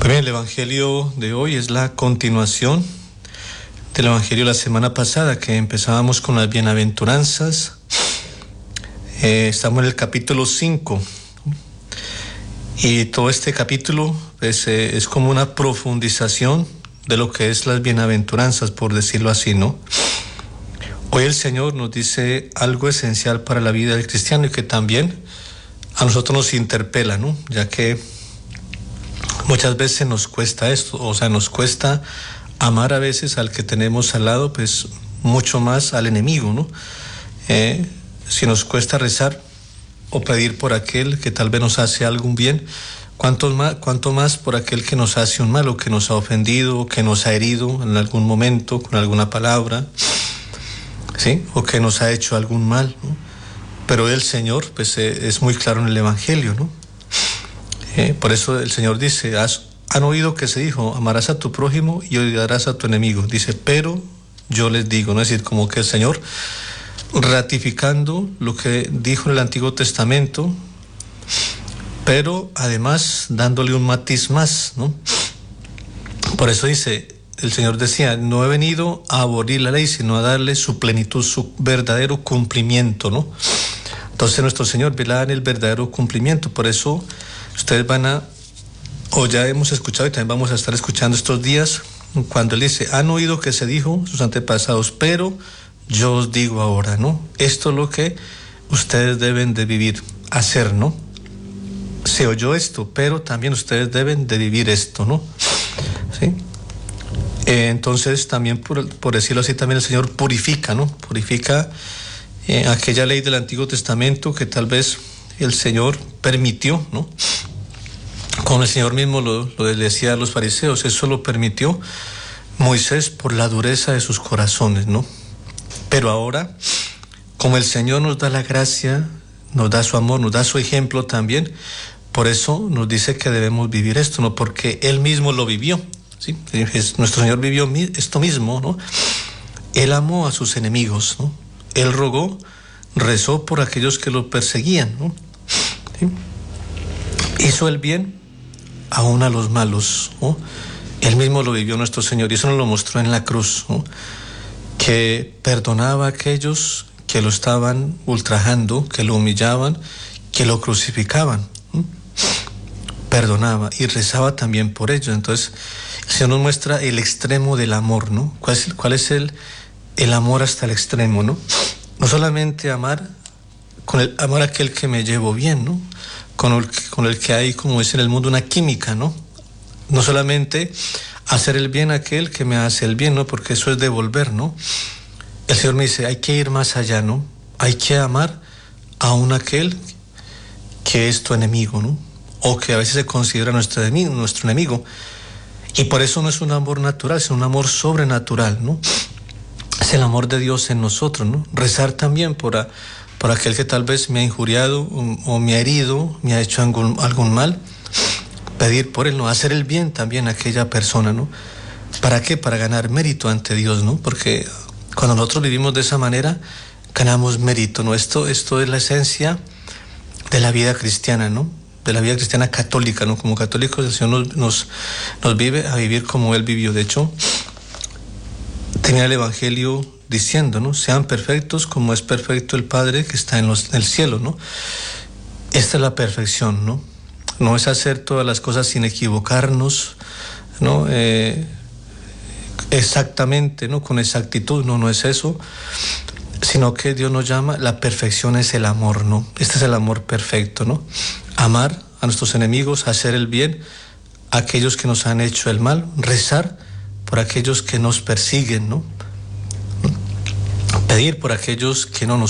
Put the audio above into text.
Bien, el Evangelio de hoy es la continuación del Evangelio de la semana pasada, que empezábamos con las bienaventuranzas. Estamos en el capítulo 5 y todo este capítulo pues, es como una profundización de lo que es las bienaventuranzas, por decirlo así, ¿no? Hoy el Señor nos dice algo esencial para la vida del cristiano y que también a nosotros nos interpela, ¿no? Ya que muchas veces nos cuesta esto, o sea, nos cuesta amar a veces al que tenemos al lado, pues mucho más al enemigo, ¿no? Si nos cuesta rezar o pedir por aquel que tal vez nos hace algún bien, cuánto más por aquel que nos hace un mal, o que nos ha ofendido, o que nos ha herido en algún momento con alguna palabra, ¿sí? O que nos ha hecho algún mal, ¿no? Pero el Señor, pues es muy claro en el Evangelio, ¿no? Por eso el Señor dice, han oído que se dijo, amarás a tu prójimo y odiarás a tu enemigo. Dice, pero yo les digo, ¿no? Es decir, como que el Señor ratificando lo que dijo en el Antiguo Testamento, pero además dándole un matiz más, ¿no? Por eso dice, el Señor decía, no he venido a abolir la ley, sino a darle su plenitud, su verdadero cumplimiento, ¿no? Entonces nuestro Señor vela en el verdadero cumplimiento. Por eso ustedes o ya hemos escuchado y también vamos a estar escuchando estos días, cuando Él dice, han oído que se dijo sus antepasados, pero yo os digo ahora, ¿no? Esto es lo que ustedes deben de vivir, hacer, ¿no? Se oyó esto, pero también ustedes deben de vivir esto, ¿no? ¿Sí? Entonces también, por decirlo así, también el Señor purifica, ¿no? Purifica aquella ley del Antiguo Testamento que tal vez el Señor permitió, ¿no? Como el Señor mismo lo decía a los fariseos, eso lo permitió Moisés por la dureza de sus corazones, ¿no? Pero ahora, como el Señor nos da la gracia, nos da su amor, nos da su ejemplo también, por eso nos dice que debemos vivir esto, ¿no? Porque Él mismo lo vivió, ¿sí? Nuestro Señor vivió esto mismo, ¿no? Él amó a sus enemigos, ¿no? Él rezó por aquellos que lo perseguían, ¿no? ¿Sí? Hizo el bien aún a los malos, ¿no? Él mismo lo vivió nuestro Señor y eso nos lo mostró en la cruz, ¿no? Que perdonaba a aquellos que lo estaban ultrajando, que lo humillaban, que lo crucificaban, ¿no? Perdonaba y rezaba también por ellos. Entonces el Señor nos muestra el extremo del amor, ¿no? ¿Cuál es el amor hasta el extremo, ¿no? No solamente amar a aquel que me llevo bien, ¿no? Con el que hay, como es en el mundo, una química, ¿no? No solamente hacer el bien a aquel que me hace el bien, ¿no? Porque eso es devolver, ¿no? El Señor me dice, hay que ir más allá, ¿no? Hay que amar a aquel que es tu enemigo, ¿no? O que a veces se considera nuestro enemigo. Y por eso no es un amor natural, es un amor sobrenatural, ¿no? Es el amor de Dios en nosotros, ¿no? Rezar también por aquel que tal vez me ha injuriado o me ha herido, me ha hecho algún mal, pedir por él, ¿no? Hacer el bien también a aquella persona, ¿no? ¿Para qué? Para ganar mérito ante Dios, ¿no? Porque cuando nosotros vivimos de esa manera, ganamos mérito, ¿no? Esto es la esencia de la vida cristiana, ¿no? De la vida cristiana católica, ¿no? Como católicos el Señor nos vive a vivir como Él vivió. De hecho, tenía el Evangelio diciendo, ¿no? Sean perfectos como es perfecto el Padre que está en el cielo, ¿no? Esta es la perfección, ¿no? No es hacer todas las cosas sin equivocarnos, ¿no? Exactamente, ¿no? Con exactitud, no es eso, sino que Dios nos llama, la perfección es el amor, ¿no? Este es el amor perfecto, ¿no? Amar a nuestros enemigos, hacer el bien a aquellos que nos han hecho el mal, rezar por aquellos que nos persiguen, ¿no? Pedir por aquellos que no nos